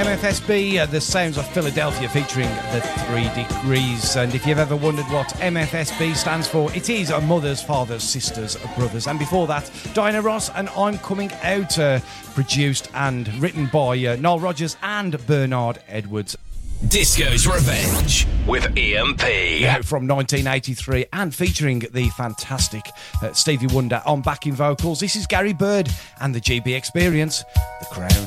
MFSB, the sounds of Philadelphia featuring the 3 Degrees. And if you've ever wondered what MFSB stands for, it is Mothers, Fathers, Sisters, Brothers. And before that, Diana Ross and I'm Coming Out, produced and written by Noel Rodgers and Bernard Edwards. Disco's Revenge with EMP. From 1983 and featuring the fantastic Stevie Wonder on backing vocals. This is Gary Bird and the GB Experience, The Crown.